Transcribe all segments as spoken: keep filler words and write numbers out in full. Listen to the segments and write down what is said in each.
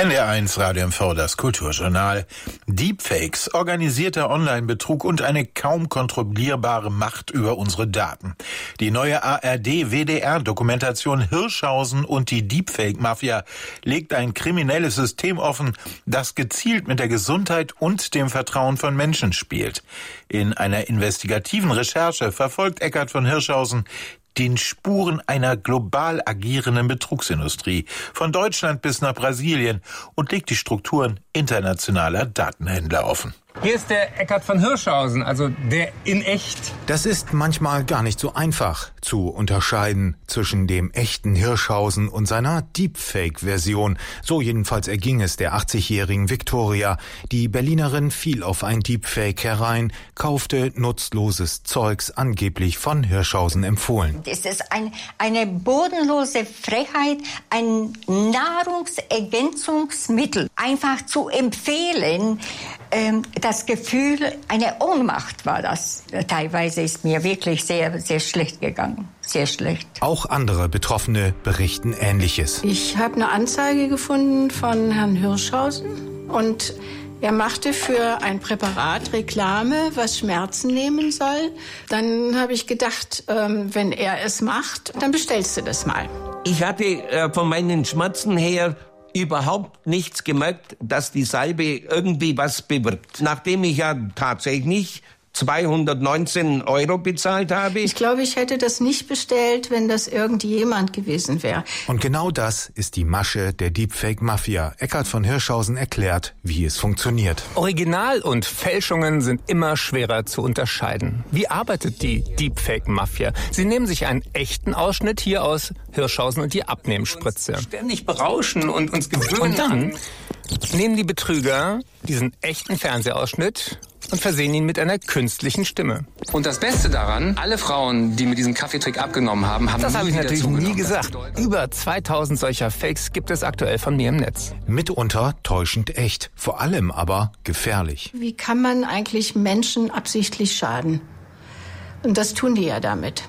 N D R eins Radio M V, das Kulturjournal. Deepfakes, organisierter Online-Betrug und eine kaum kontrollierbare Macht über unsere Daten. Die neue A R D-W D R-Dokumentation Hirschhausen und die Deepfake-Mafia legt ein kriminelles System offen, das gezielt mit der Gesundheit und dem Vertrauen von Menschen spielt. In einer investigativen Recherche verfolgt Eckhard von Hirschhausen den Spuren einer global agierenden Betrugsindustrie, von Deutschland bis nach Brasilien, und legt die Strukturen internationaler Datenhändler offen. Hier ist der Eckhard von Hirschhausen, also der in echt. Das ist manchmal gar nicht so einfach zu unterscheiden zwischen dem echten Hirschhausen und seiner Deepfake-Version. So jedenfalls erging es der achtzigjährigen Viktoria. Die Berlinerin fiel auf ein Deepfake herein, kaufte nutzloses Zeugs, angeblich von Hirschhausen empfohlen. Es ist ein, eine bodenlose Frechheit, ein Nahrungsergänzungsmittel einfach zu empfehlen. Ähm, das Gefühl, eine Ohnmacht war das. Teilweise ist mir wirklich sehr, sehr schlecht gegangen. Sehr schlecht. Auch andere Betroffene berichten Ähnliches. Ich habe eine Anzeige gefunden von Herrn Hirschhausen und er machte für ein Präparat Reklame, was Schmerzen nehmen soll. Dann habe ich gedacht, ähm, wenn er es macht, dann bestellst du das mal. Ich hatte äh, von meinen Schmerzen her überhaupt nichts gemerkt, dass die Salbe irgendwie was bewirkt. Nachdem ich ja tatsächlich zweihundertneunzehn Euro bezahlt habe. Ich glaube, ich hätte das nicht bestellt, wenn das irgendjemand gewesen wäre. Und genau das ist die Masche der Deepfake-Mafia. Eckhard von Hirschhausen erklärt, wie es funktioniert. Original und Fälschungen sind immer schwerer zu unterscheiden. Wie arbeitet die Deepfake-Mafia? Sie nehmen sich einen echten Ausschnitt hier aus Hirschhausen und die Abnehmspritze. Ständig berauschen und uns gewöhnen. Und dann nehmen die Betrüger diesen echten Fernsehausschnitt und versehen ihn mit einer künstlichen Stimme. Und das Beste daran, alle Frauen, die mit diesem Kaffeetrick abgenommen haben, haben das nie habe ich wieder natürlich zugenommen. nie gesagt. Über zweitausend solcher Fakes gibt es aktuell von mir im Netz. Mitunter täuschend echt, vor allem aber gefährlich. Wie kann man eigentlich Menschen absichtlich schaden? Und das tun die ja damit.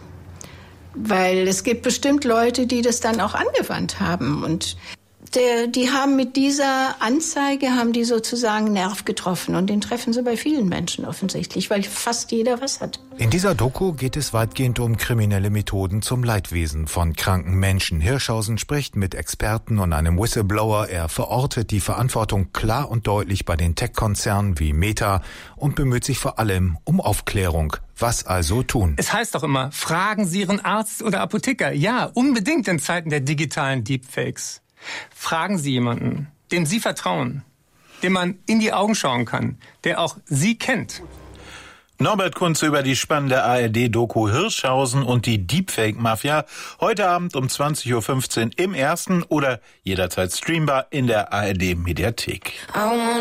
Weil es gibt bestimmt Leute, die das dann auch angewandt haben. Und Der, die haben mit dieser Anzeige, haben die sozusagen einen Nerv getroffen. Und den treffen sie bei vielen Menschen offensichtlich, weil fast jeder was hat. In dieser Doku geht es weitgehend um kriminelle Methoden zum Leidwesen von kranken Menschen. Hirschhausen spricht mit Experten und einem Whistleblower. Er verortet die Verantwortung klar und deutlich bei den Tech-Konzernen wie Meta und bemüht sich vor allem um Aufklärung. Was also tun? Es heißt doch immer, fragen Sie Ihren Arzt oder Apotheker. Ja, unbedingt in Zeiten der digitalen Deepfakes. Fragen Sie jemanden, dem Sie vertrauen, dem man in die Augen schauen kann, der auch Sie kennt. Norbert Kunze über die spannende A R D-Doku Hirschhausen und die Deepfake-Mafia. Heute Abend um zwanzig Uhr fünfzehn im Ersten oder jederzeit streambar in der A R D-Mediathek.